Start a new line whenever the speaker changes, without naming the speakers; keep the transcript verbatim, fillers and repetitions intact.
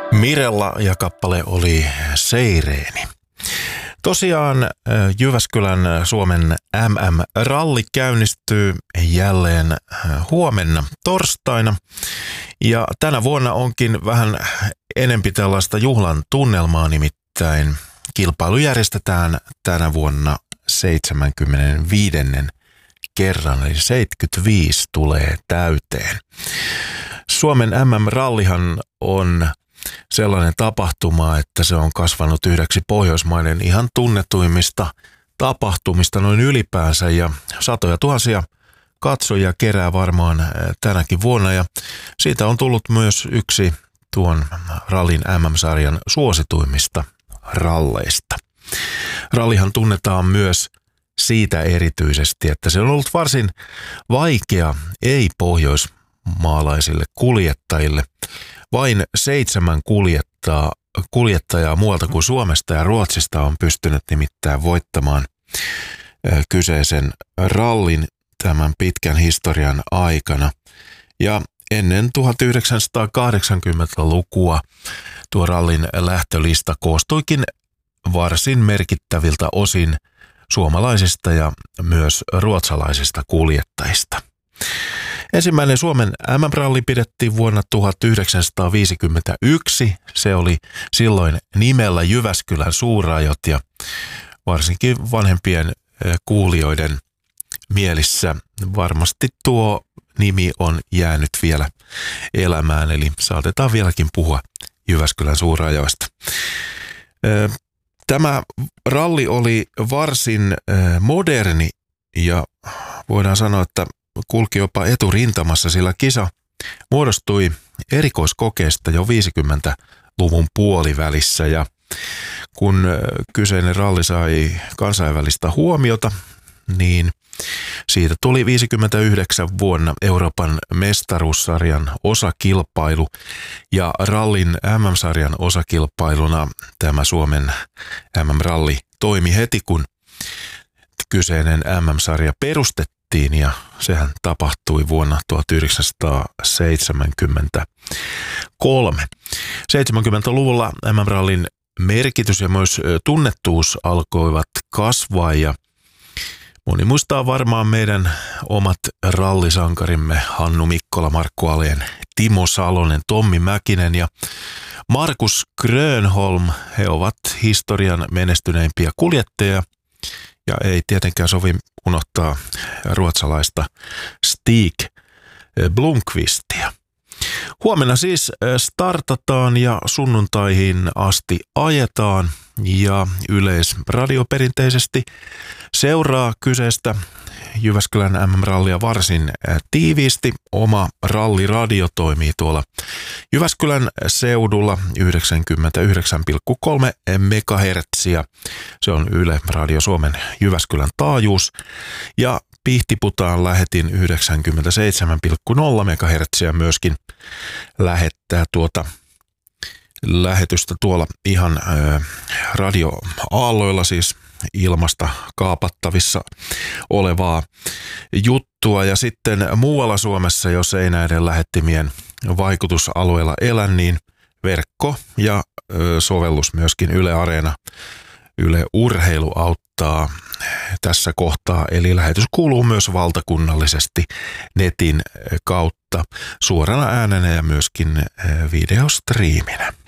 Mirella ja kappale oli Seireeni. Tosiaan Jyväskylän Suomen M M-ralli käynnistyy jälleen huomenna torstaina. Ja tänä vuonna onkin vähän enempi tällaista juhlan tunnelmaa, nimittäin kilpailu järjestetään tänä vuonna seitsemänkymmentäviisi kerran, eli seitsemänkymmentäviisi tulee täyteen. Suomen M M-rallihan on sellainen tapahtuma, että se on kasvanut yhdeksi Pohjoismaiden ihan tunnetuimmista tapahtumista noin ylipäänsä, ja satoja tuhansia katsojia kerää varmaan tänäkin vuonna, ja siitä on tullut myös yksi tuon rallin M M-sarjan suosituimmista ralleista. Rallihan tunnetaan myös siitä erityisesti, että se on ollut varsin vaikea ei-pohjoismaalaisille kuljettajille. Vain seitsemän kuljettaa, kuljettajaa muualta kuin Suomesta ja Ruotsista on pystynyt nimittäin voittamaan kyseisen rallin tämän pitkän historian aikana. Ja ennen tuhatyhdeksänsataakahdeksankymmentälukua tuo rallin lähtölista koostuikin varsin merkittäviltä osin suomalaisista ja myös ruotsalaisista kuljettajista. Ensimmäinen Suomen M M-ralli pidettiin vuonna tuhatyhdeksänsataaviisikymmentäyksi. Se oli silloin nimellä Jyväskylän suurajot, ja varsinkin vanhempien kuulijoiden mielissä varmasti tuo nimi on jäänyt vielä elämään, eli saatetaan vieläkin puhua Jyväskylän suurajoista. Tämä ralli oli varsin moderni ja voidaan sanoa, että kulki jopa eturintamassa, sillä kisa muodostui erikoiskokeesta jo viisikymmentäluvun puolivälissä, ja kun kyseinen ralli sai kansainvälistä huomiota, niin siitä tuli viisikymmentäyhdeksän vuonna Euroopan mestaruussarjan osakilpailu, ja rallin M M-sarjan osakilpailuna tämä Suomen M M-ralli toimi heti, kun kyseinen M M-sarja perustettiin, ja sehän tapahtui vuonna tuhatyhdeksänsataaseitsemänkymmentäkolme. seitsemänkymmentäluvulla M M-rallin merkitys ja myös tunnettuus alkoivat kasvaa, ja moni muistaa varmaan meidän omat rallisankarimme Hannu Mikkola, Markku Alén, Timo Salonen, Tommi Mäkinen ja Markus Grönholm. He ovat historian menestyneimpiä kuljettajia, ja ei tietenkään sovi unohtaa ruotsalaista Stig Blomqvistia. Huomenna siis startataan ja sunnuntaihin asti ajetaan, ja Yleisradio perinteisesti seuraa kyseistä Jyväskylän M M-rallia varsin tiiviisti. Oma ralliradio toimii tuolla Jyväskylän seudulla yhdeksänkymmentäyhdeksän pilkku kolme megahertsiä. Se on Yle Radio Suomen Jyväskylän taajuus. Ja Pihtiputaan lähetin yhdeksänkymmentäseitsemän pilkku nolla megahertsiä myöskin lähettää tuota lähetystä tuolla ihan ö, radioaalloilla, siis ilmasta kaapattavissa olevaa juttua. Ja sitten muualla Suomessa, jos ei näiden lähettimien vaikutusalueella elä, niin verkko ja ö, sovellus myöskin Yle Areena, Yle Urheilu auttaa tässä kohtaa. Eli lähetys kuuluu myös valtakunnallisesti netin kautta suorana äänenä ja myöskin videostriiminä.